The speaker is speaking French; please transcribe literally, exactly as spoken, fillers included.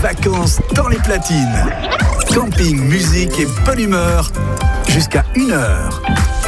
vacances dans les platines. Camping, musique et bonne humeur jusqu'à une heure.